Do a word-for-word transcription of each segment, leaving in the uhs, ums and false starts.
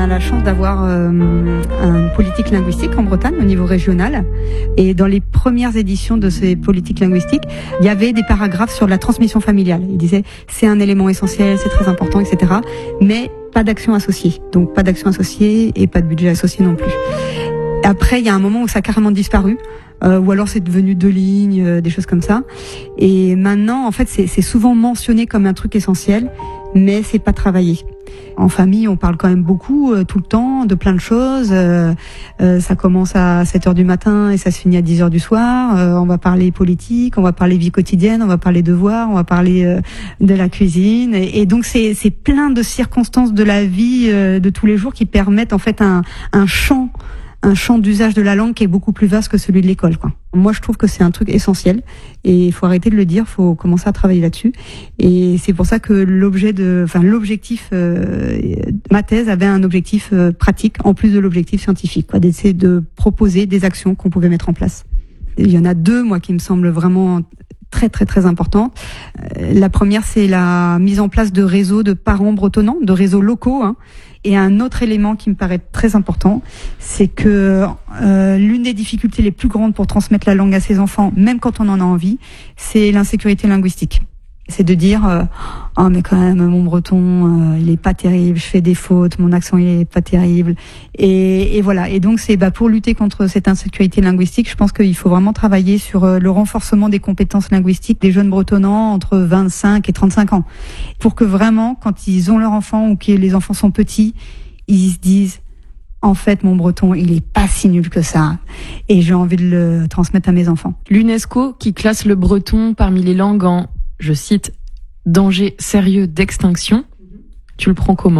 la chance d'avoir euh, une politique linguistique en Bretagne au niveau régional. Et dans les premières éditions de ces politiques linguistiques, il y avait des paragraphes sur la transmission familiale. Il disait c'est un élément essentiel, c'est très important, et cetera. Mais pas d'action associée. Donc pas d'action associée et pas de budget associé non plus. Après, il y a un moment où ça a carrément disparu. Euh, ou alors c'est devenu deux lignes, euh, des choses comme ça. Et maintenant, en fait, c'est, c'est souvent mentionné comme un truc essentiel, mais c'est pas travaillé. En famille, on parle quand même beaucoup, euh, tout le temps, de plein de choses. Euh, euh, ça commence à sept heures du matin et ça se finit à dix heures du soir. Euh, on va parler politique, on va parler vie quotidienne, on va parler devoirs, on va parler euh, de la cuisine. Et, et donc, c'est, c'est plein de circonstances de la vie euh, de tous les jours qui permettent en fait un, un champ un champ d'usage de la langue qui est beaucoup plus vaste que celui de l'école, quoi. Moi, je trouve que c'est un truc essentiel et il faut arrêter de le dire, faut commencer à travailler là-dessus. Et c'est pour ça que l'objet de, enfin, l'objectif, euh, ma thèse avait un objectif euh, pratique en plus de l'objectif scientifique, quoi, d'essayer de proposer des actions qu'on pouvait mettre en place. Il y en a deux, moi, qui me semblent vraiment très très très importantes. Euh, la première, c'est la mise en place de réseaux de parents bretonnants, de réseaux locaux, hein. Et un autre élément qui me paraît très important, c'est que euh, l'une des difficultés les plus grandes pour transmettre la langue à ses enfants, même quand on en a envie, c'est l'insécurité linguistique. C'est de dire euh, oh mais quand même mon breton euh, il est pas terrible, je fais des fautes, mon accent il est pas terrible, et, et voilà. Et donc c'est bah pour lutter contre cette insécurité linguistique, je pense qu'il faut vraiment travailler sur euh, le renforcement des compétences linguistiques des jeunes bretonnants entre vingt-cinq et trente-cinq ans, pour que vraiment quand ils ont leur enfant ou que les enfants sont petits, ils se disent en fait, mon breton, il est pas si nul que ça. Et j'ai envie de le transmettre à mes enfants. L'UNESCO qui classe le breton parmi les langues en, je cite, danger sérieux d'extinction. Tu le prends comment ?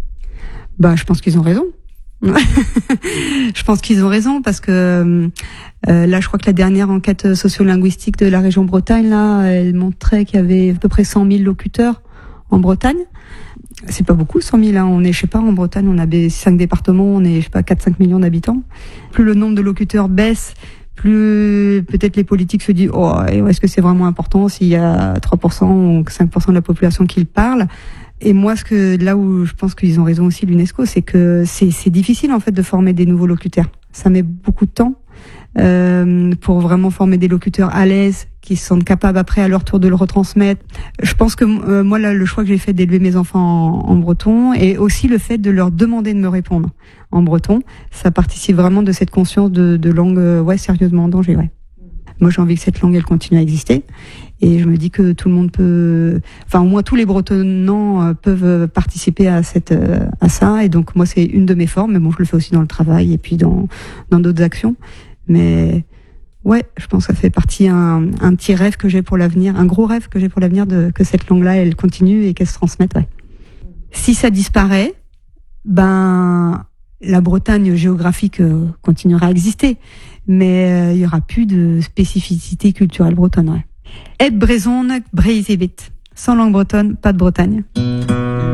Bah, je pense qu'ils ont raison. Je pense qu'ils ont raison parce que euh, là, je crois que la dernière enquête sociolinguistique de la région Bretagne, là, elle montrait qu'il y avait à peu près cent mille locuteurs en Bretagne. C'est pas beaucoup, cent mille, hein. On est, je sais pas, en Bretagne, on a cinq départements, on est, je sais pas, quatre cinq millions d'habitants. Plus le nombre de locuteurs baisse, plus peut-être les politiques se disent oh, est-ce que c'est vraiment important s'il y a trois pour cent ou cinq pour cent de la population qui le parle. Et moi, ce que là où je pense qu'ils ont raison aussi, l'UNESCO, c'est que c'est, c'est difficile en fait de former des nouveaux locuteurs. Ça met beaucoup de temps euh, pour vraiment former des locuteurs à l'aise, qui se sentent capables après à leur tour de le retransmettre. Je pense que euh, moi là, le choix que j'ai fait d'élever mes enfants en, en breton, et aussi le fait de leur demander de me répondre en breton, ça participe vraiment de cette conscience de, de langue euh, ouais sérieusement en danger. Ouais. Moi j'ai envie que cette langue elle continue à exister, et je me dis que tout le monde peut, enfin au moins tous les bretonnants euh, peuvent participer à cette euh, à ça, et donc moi c'est une de mes formes, mais bon je le fais aussi dans le travail et puis dans dans d'autres actions, mais ouais, je pense que ça fait partie un, un petit rêve que j'ai pour l'avenir, un gros rêve que j'ai pour l'avenir, de que cette langue-là, elle continue et qu'elle se transmette. Ouais. Si ça disparaît, ben la Bretagne géographique euh, continuera à exister, mais euh, il y aura plus de spécificité culturelle bretonne. Ouais. Et Brezone, Breizebit. Sans langue bretonne, pas de Bretagne.